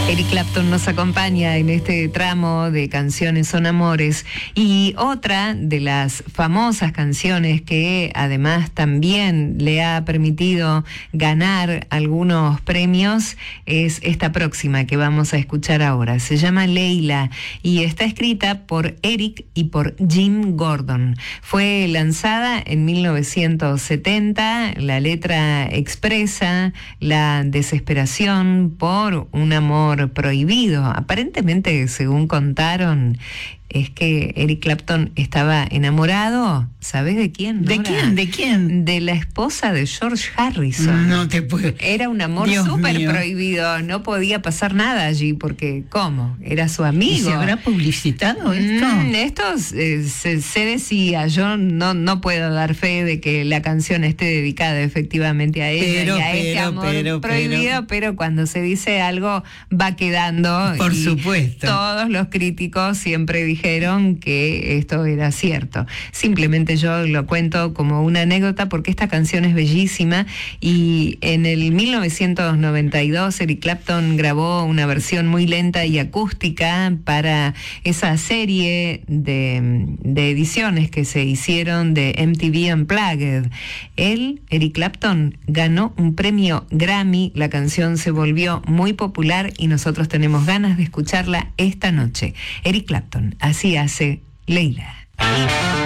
Eric Clapton nos acompaña en este tramo de Canciones son Amores, y otra de las famosas canciones que además también le ha permitido ganar algunos premios es esta próxima que vamos a escuchar ahora. Se llama Leila y está escrita por Eric y por Jim Gordon. Fue lanzada en 1970. La letra expresa la desesperación por un amor prohibido. Aparentemente, según contaron, es que Eric Clapton estaba enamorado. ¿Sabés de quién? ¿De quién? ¿De quién? De la esposa de George Harrison. No te puedo. Era un amor súper prohibido. No podía pasar nada allí porque, ¿cómo? Era su amigo. ¿Y se habrá publicitado esto? Esto se decía. Yo no puedo dar fe de que la canción esté dedicada efectivamente a ella y a este amor prohibido, pero cuando se dice algo va quedando. Por supuesto. Todos los críticos siempre dijeron que esto era cierto. Simplemente yo lo cuento como una anécdota porque esta canción es bellísima, y en el 1992 Eric Clapton grabó una versión muy lenta y acústica para esa serie de ediciones que se hicieron de MTV Unplugged. Él, Eric Clapton, ganó un premio Grammy, la canción se volvió muy popular y nosotros tenemos ganas de escucharla esta noche. Eric Clapton, así hace Leila.